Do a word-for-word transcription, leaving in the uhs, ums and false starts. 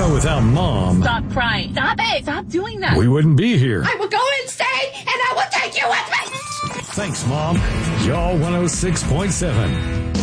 know without Mom... Stop crying. Stop it. Stop doing that. We wouldn't be here. I will go insane, and I will take you with me. Thanks, Mom. Y'all one oh six point seven.